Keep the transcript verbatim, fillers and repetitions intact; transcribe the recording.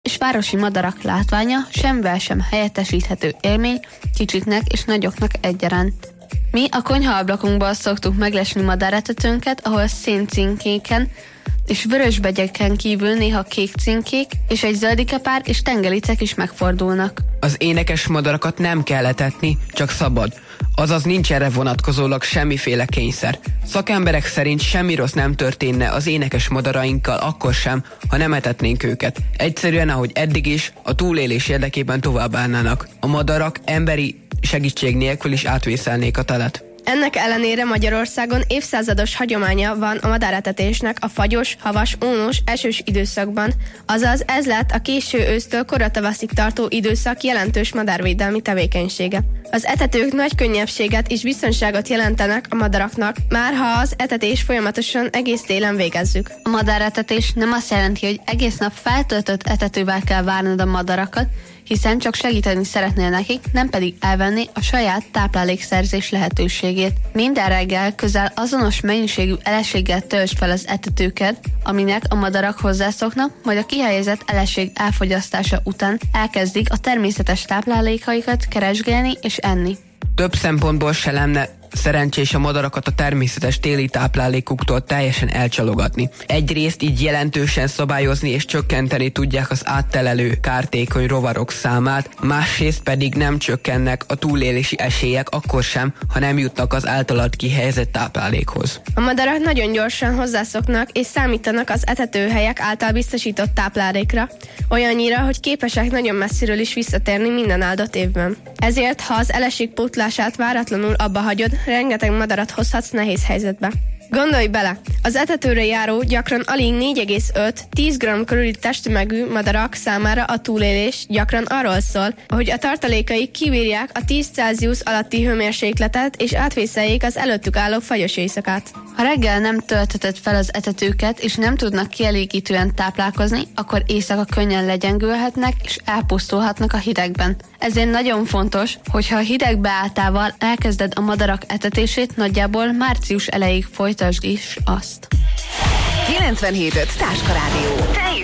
és városi madarak látványa semmivel sem helyettesíthető élmény kicsiknek és nagyoknak egyaránt. Mi a konyhaablakunkból szoktuk meglesni madáretetőnket, ahol széncinkéken és vörösbegyeken kívül néha kék cinkék és egy zöldikepár és tengelicek is megfordulnak. Az énekes madarakat nem kell etetni, csak szabad. Azaz nincs erre vonatkozólag semmiféle kényszer. Szakemberek szerint semmi rossz nem történne az énekes madarainkkal akkor sem, ha nem etetnénk őket. Egyszerűen, ahogy eddig is, a túlélés érdekében tovább állnának. A madarak emberi segítség nélkül is átvészelnék a telet. Ennek ellenére Magyarországon évszázados hagyománya van a madáretetésnek a fagyos, havas, ónos, esős időszakban, azaz ez lett a késő ősztől koratavaszig tartó időszak jelentős madárvédelmi tevékenysége. Az etetők nagy könnyebbséget és biztonságot jelentenek a madaraknak, már ha az etetés folyamatosan egész télen végezzük. A madáretetés nem azt jelenti, hogy egész nap feltöltött etetővel kell várnod a madarakat, hiszen csak segíteni szeretnél nekik, nem pedig elvenni a saját táplálékszerzés lehetőségét. Minden reggel közel azonos mennyiségű eleséggel töltsd fel az etetőket, aminek a madarak hozzászoknak, majd a kihelyezett eleség elfogyasztása után elkezdik a természetes táplálékaikat keresgélni és enni. Több szempontból se lenne szerencsés a madarakat a természetes téli táplálékuktól teljesen elcsalogatni. Egyrészt így jelentősen szabályozni és csökkenteni tudják az áttelelő kártékony rovarok számát, másrészt pedig nem csökkennek a túlélési esélyek akkor sem, ha nem jutnak az általad kihelyezett táplálékhoz. A madarak nagyon gyorsan hozzászoknak és számítanak az etetőhelyek által biztosított táplálékra, olyannyira, hogy képesek nagyon messziről is visszatérni minden áldott évben. Ezért, ha az eleség pótlását váratlanul abba hagyod, rengeteg madarat hozhatsz nehéz helyzetbe. Gondolj bele, az etetőre járó gyakran alig négy egész öt-tíz gramm körüli testtömegű madarak számára a túlélés gyakran arról szól, hogy a tartalékaik kibírják a tíz Celsius alatti hőmérsékletet és átvészeljék az előttük álló fagyos éjszakát. Ha reggel nem töltheted fel az etetőket és nem tudnak kielégítően táplálkozni, akkor éjszaka könnyen legyengülhetnek és elpusztulhatnak a hidegben. Ezért nagyon fontos, hogyha a hideg beálltával elkezded a madarak etetését, nagyjából március elejéig folytasd is azt. kilencvenhét öt Táska Rádió.